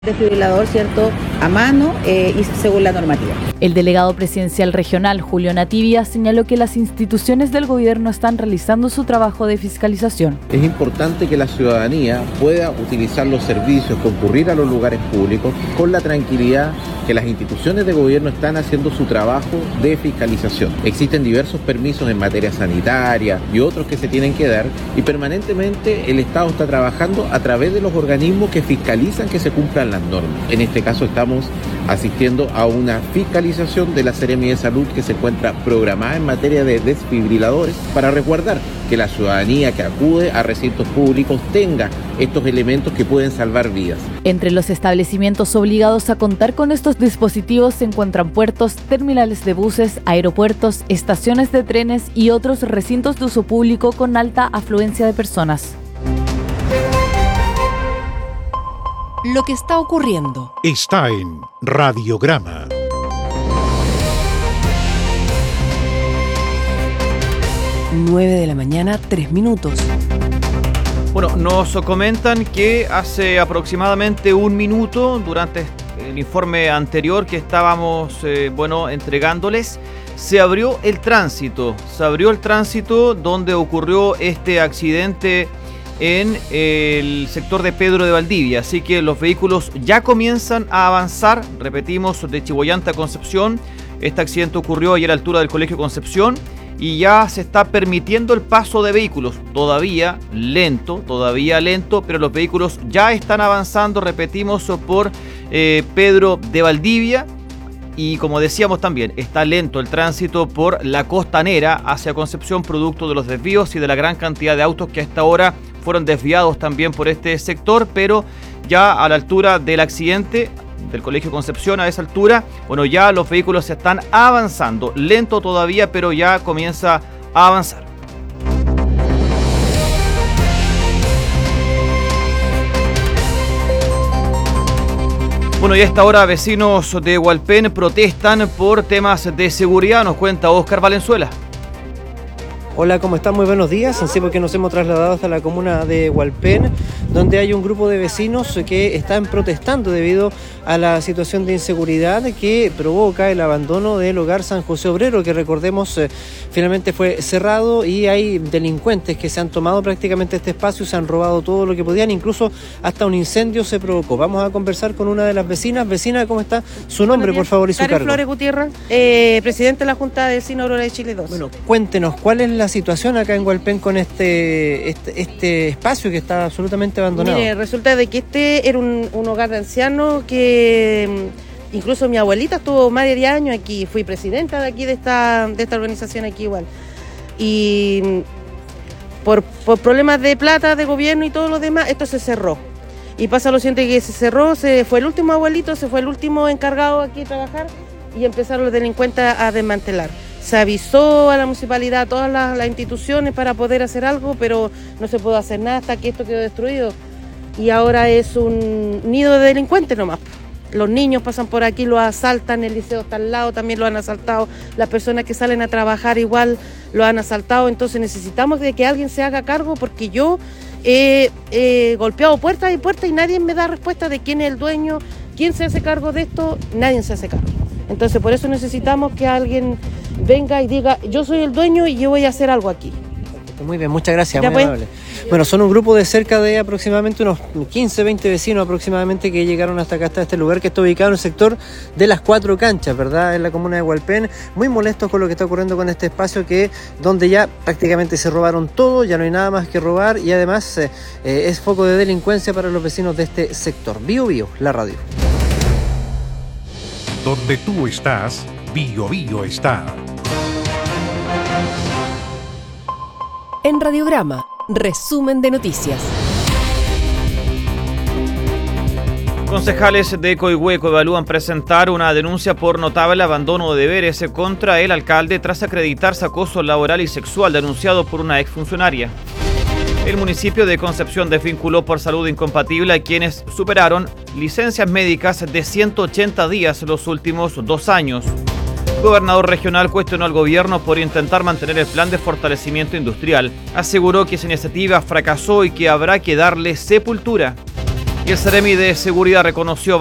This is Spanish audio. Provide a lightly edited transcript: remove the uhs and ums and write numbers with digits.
Desfibrilador, ¿cierto?, a mano y según la normativa. El delegado presidencial regional, Julio Nativia, señaló que las instituciones del gobierno están realizando su trabajo de fiscalización. Es importante que la ciudadanía pueda utilizar los servicios, concurrir a los lugares públicos con la tranquilidad que las instituciones de gobierno están haciendo su trabajo de fiscalización. Existen diversos permisos en materia sanitaria y otros que se tienen que dar, y permanentemente el Estado está trabajando a través de los organismos que fiscalizan que se cumplan las normas. En este caso estamos asistiendo a una fiscalización de la Seremía de Salud que se encuentra programada en materia de desfibriladores para resguardar que la ciudadanía que acude a recintos públicos tenga estos elementos que pueden salvar vidas. Entre los establecimientos obligados a contar con estos dispositivos se encuentran puertos, terminales de buses, aeropuertos, estaciones de trenes y otros recintos de uso público con alta afluencia de personas. Lo que está ocurriendo está en Radiograma. Nueve de la mañana, 3 minutos. Bueno, nos comentan que hace aproximadamente un minuto, durante el informe anterior que estábamos entregándoles, se abrió el tránsito. Se abrió el tránsito donde ocurrió este accidente en el sector de Pedro de Valdivia, así que los vehículos ya comienzan a avanzar, repetimos, de Chiboyanta a Concepción. Este accidente ocurrió ayer a la altura del Colegio Concepción y ya se está permitiendo el paso de vehículos, todavía lento, pero los vehículos ya están avanzando, repetimos, por Pedro de Valdivia. Y como decíamos también, está lento el tránsito por la costanera hacia Concepción, producto de los desvíos y de la gran cantidad de autos que a esta hora fueron desviados también por este sector, pero ya a la altura del accidente del Colegio Concepción, a esa altura, ya los vehículos se están avanzando, lento todavía, pero ya comienza a avanzar. Bueno, y a esta hora vecinos de Hualpén protestan por temas de seguridad, nos cuenta Óscar Valenzuela. Hola, ¿cómo están? Muy buenos días. Así porque nos hemos trasladado hasta la comuna de Hualpén, donde hay un grupo de vecinos que están protestando debido a la situación de inseguridad que provoca el abandono del hogar San José Obrero, que recordemos finalmente fue cerrado, y hay delincuentes que se han tomado prácticamente este espacio, se han robado todo lo que podían, incluso hasta un incendio se provocó. Vamos a conversar con una de las vecinas. Vecina, ¿cómo está? Su nombre, por favor, y su Karen cargo. Flores Gutiérrez, presidente de la Junta de Vecinos Aurora de Chile 2. Bueno, cuéntenos, ¿cuál es la situación acá en Hualpén con este espacio que está absolutamente abandonado? Mire, resulta de que este era un hogar de ancianos que incluso mi abuelita estuvo más de 10 años aquí, fui presidenta de aquí de esta organización aquí igual. Y por problemas de plata, de gobierno y todo lo demás, esto se cerró. Y pasa lo siguiente, que se cerró, se fue el último abuelito, se fue el último encargado aquí de trabajar y empezaron los delincuentes a desmantelar. Se avisó a la municipalidad, a todas las instituciones para poder hacer algo, pero no se pudo hacer nada hasta que esto quedó destruido. Y ahora es un nido de delincuentes nomás. Los niños pasan por aquí, los asaltan, el liceo está al lado, también lo han asaltado. Las personas que salen a trabajar igual lo han asaltado. Entonces necesitamos de que alguien se haga cargo, porque yo he golpeado puertas y puertas y nadie me da respuesta de quién es el dueño, quién se hace cargo de esto, nadie se hace cargo. Entonces por eso necesitamos que alguien venga y diga, yo soy el dueño y yo voy a hacer algo aquí. Muy bien, muchas gracias, muy amable. Bueno, son un grupo de cerca de aproximadamente unos 15, 20 vecinos aproximadamente que llegaron hasta acá, hasta este lugar que está ubicado en el sector de las 4 canchas, ¿verdad? En la comuna de Hualpén, muy molestos con lo que está ocurriendo con este espacio donde ya prácticamente se robaron todo, ya no hay nada más que robar y además es foco de delincuencia para los vecinos de este sector. Bio Bio, la radio. Donde tú estás, Bio Bio está. En Radiograma, resumen de noticias. Concejales de Coihueco evalúan presentar una denuncia por notable abandono de deberes contra el alcalde tras acreditarse acoso laboral y sexual denunciado por una exfuncionaria. El municipio de Concepción desvinculó por salud incompatible a quienes superaron licencias médicas de 180 días los últimos 2 años. El gobernador regional cuestionó al gobierno por intentar mantener el plan de fortalecimiento industrial. Aseguró que esa iniciativa fracasó y que habrá que darle sepultura. Y el Seremi de Seguridad reconoció